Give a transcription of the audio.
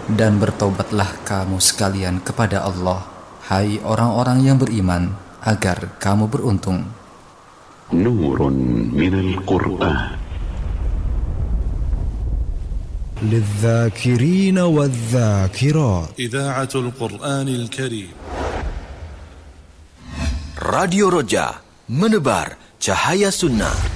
Dan bertaubatlah kamu sekalian kepada Allah, hai orang-orang yang beriman, agar kamu beruntung. Nurun minal Qur'an للذاكرين والذاكرات. إذاعة القرآن الكريم. Radio Roja, menebar cahaya sunnah.